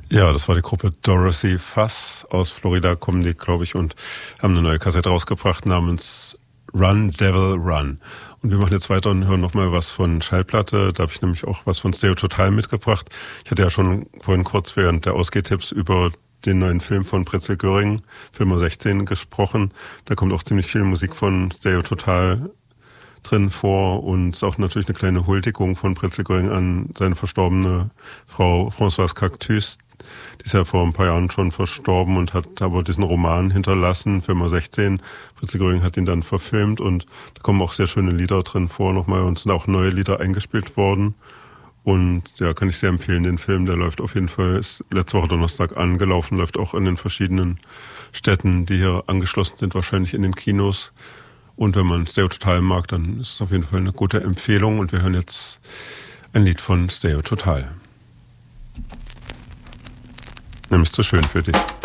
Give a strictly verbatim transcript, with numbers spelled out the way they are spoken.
Ja, das war die Gruppe Dorothy Fuss. Aus Florida kommen die, glaube ich, und haben eine neue Kassette rausgebracht namens Run, Devil, Run. Und wir machen jetzt weiter und hören nochmal was von Schallplatte. Da habe ich nämlich auch was von Stereo Total mitgebracht. Ich hatte ja schon vorhin kurz während der Ausgehtipps über den neuen Film von Pritzel Göring, Film sechzehn, gesprochen. Da kommt auch ziemlich viel Musik von Stereo Total drin vor und ist auch natürlich eine kleine Huldigung von Pritzel Göring an seine verstorbene Frau Françoise Cactus. Die ist ja vor ein paar Jahren schon verstorben und hat aber diesen Roman hinterlassen, Film sechzehn. Pritzel Göring hat ihn dann verfilmt und da kommen auch sehr schöne Lieder drin vor nochmal und sind auch neue Lieder eingespielt worden. Und ja, kann ich sehr empfehlen, den Film, der läuft auf jeden Fall, ist letzte Woche Donnerstag angelaufen, läuft auch in den verschiedenen Städten, die hier angeschlossen sind, wahrscheinlich in den Kinos. Und wenn man Stereo Total mag, dann ist es auf jeden Fall eine gute Empfehlung. Und wir hören jetzt ein Lied von Stereo Total. Nämlich zu schön für dich.